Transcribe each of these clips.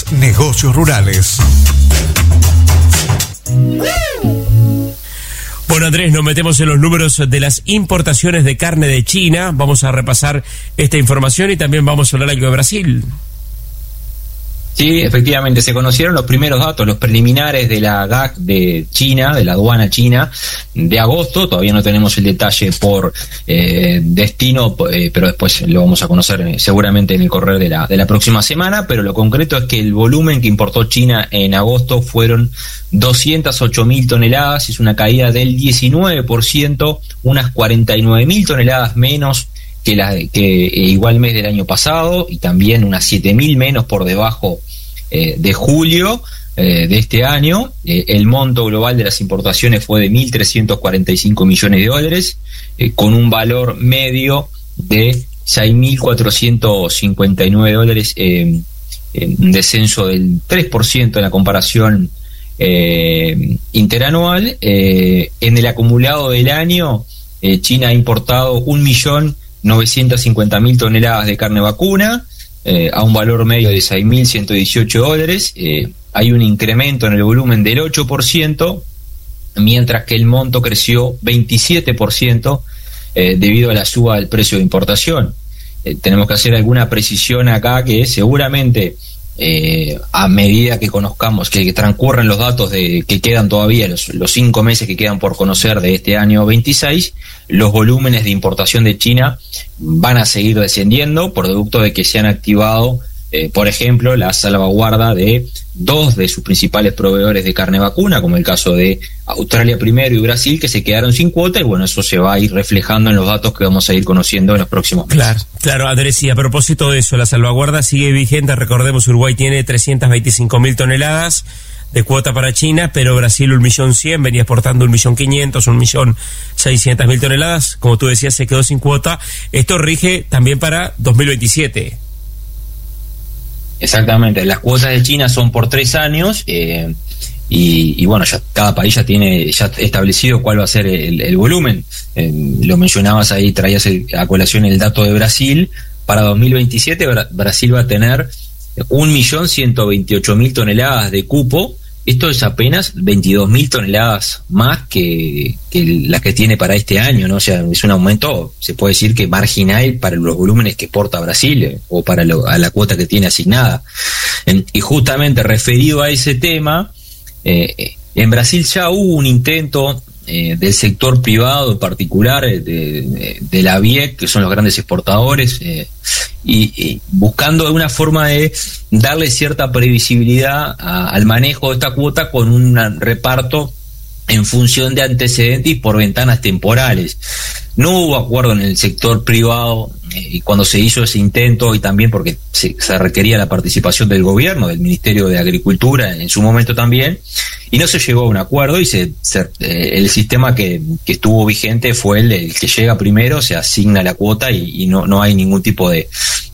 Más negocios rurales. Bueno, Andrés, nos metemos en los números de las importaciones de carne de China. Vamos a repasar esta información y también vamos a hablar algo de Brasil. Sí, efectivamente, se conocieron los primeros datos, los preliminares de la GAC de China, de la aduana china, de agosto. Todavía no tenemos el detalle por destino, pero después lo vamos a conocer seguramente en el correr de la próxima semana. Pero lo concreto es que el volumen que importó China en agosto fueron 208.000 toneladas, es una caída del 19%, unas 49.000 toneladas menos que igual mes del año pasado, y también unas 7.000 menos por debajo de julio de este año. El monto global de las importaciones fue de 1.345 millones de dólares, con un valor medio de 6.459 dólares, un descenso del 3% en la comparación interanual. En el acumulado del año, China ha importado 1.950.000 toneladas de carne vacuna, a un valor medio de 6.118 dólares. Hay un incremento en el volumen del 8%, mientras que el monto creció 27% debido a la suba del precio de importación. Tenemos que hacer alguna precisión acá, que seguramente a medida que conozcamos, que transcurren los datos que quedan todavía, los 5 meses que quedan por conocer de este año 26, los volúmenes de importación de China van a seguir descendiendo, producto de que se han activado, por ejemplo, la salvaguarda de 2 de sus principales proveedores de carne vacuna, como el caso de Australia primero y Brasil, que se quedaron sin cuota, y bueno, eso se va a ir reflejando en los datos que vamos a ir conociendo en los próximos meses. Claro, Andrés, y a propósito de eso, la salvaguarda sigue vigente. Recordemos, Uruguay tiene 325.000 toneladas de cuota para China, pero Brasil 1.100.000, venía exportando 1.500.000, 1.600.000 toneladas, como tú decías, se quedó sin cuota. Esto rige también para 2027. Exactamente, las cuotas de China son por 3 años, y bueno, ya cada país ya tiene establecido cuál va a ser el volumen. Lo mencionabas ahí, traías a colación el dato de Brasil. Para 2027 Brasil va a tener 1.128.000 toneladas de cupo. Esto es apenas 22.000 toneladas más que las que tiene para este año, ¿no? O sea, es un aumento, se puede decir que marginal para los volúmenes que exporta Brasil, o para a la cuota que tiene asignada. Y justamente referido a ese tema, en Brasil ya hubo un intento del sector privado, en particular de la BIEC, que son los grandes exportadores, y buscando una forma de darle cierta previsibilidad al manejo de esta cuota, con un reparto en función de antecedentes y por ventanas temporales. No hubo acuerdo en el sector privado y cuando se hizo ese intento, y también porque se requería la participación del gobierno, del Ministerio de Agricultura en su momento también, y no se llegó a un acuerdo, y el sistema que estuvo vigente fue el que llega primero, se asigna la cuota, y no hay ningún tipo de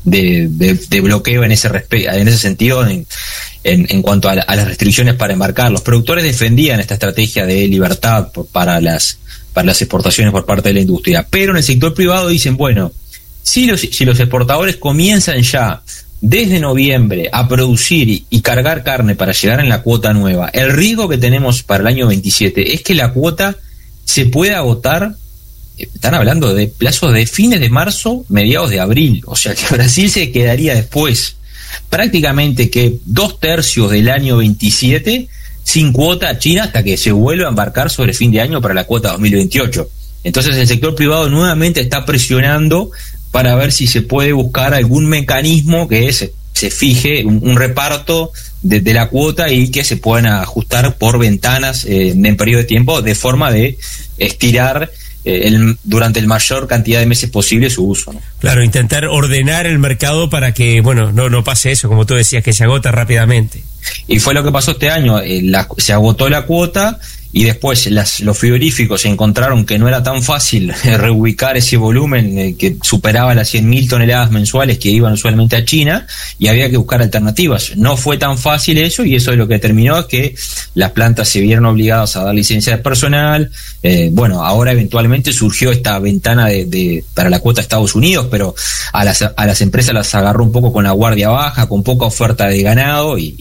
bloqueo en ese sentido, en cuanto a las restricciones para embarcar. Los productores defendían esta estrategia de libertad para las exportaciones por parte de la industria, pero en el sector privado dicen, bueno, si los exportadores comienzan ya desde noviembre a producir y cargar carne para llegar en la cuota nueva, el riesgo que tenemos para el año 27 es que la cuota se pueda agotar. Están hablando de plazos de fines de marzo, mediados de abril, o sea que Brasil se quedaría después prácticamente que 2/3 del año 27 sin cuota a China, hasta que se vuelva a embarcar sobre fin de año para la cuota 2028. Entonces el sector privado nuevamente está presionando para ver si se puede buscar algún mecanismo que se fije un reparto de la cuota, y que se puedan ajustar por ventanas en periodo de tiempo, de forma de estirar durante el mayor cantidad de meses posible su uso, ¿no? Claro, intentar ordenar el mercado para que, bueno, no pase eso, como tú decías, que se agota rápidamente. Y fue lo que pasó este año, se agotó la cuota, y después los frigoríficos encontraron que no era tan fácil reubicar ese volumen que superaba las 100.000 toneladas mensuales que iban usualmente a China, y había que buscar alternativas. No fue tan fácil eso, y eso es lo que determinó es que las plantas se vieron obligadas a dar licencia de personal. Bueno, ahora eventualmente surgió esta ventana para la cuota de Estados Unidos, pero a las empresas las agarró un poco con la guardia baja, con poca oferta de ganado, y